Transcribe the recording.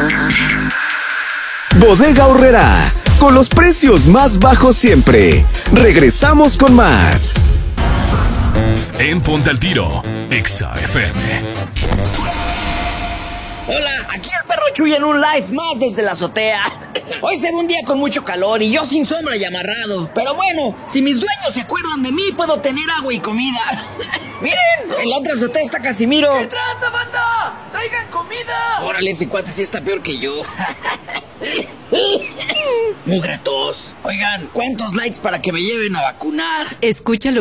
Bodega Aurrerá, con los precios más bajos siempre. Regresamos con más. En Ponte al Tiro, Exa FM. Hola, aquí el perro Chuy en un live más desde la azotea. Hoy será un día con mucho calor y yo sin sombra y amarrado. Pero bueno, si mis dueños se acuerdan de mí, puedo tener agua y comida. Miren, en la otra azotea está Casimiro. ¿Qué tranza, banda? ¡Traigan comida! Órale, ese cuate sí está peor que yo. Mugre tos. Oigan, ¿cuántos likes para que me lleven a vacunar? Escúchalo.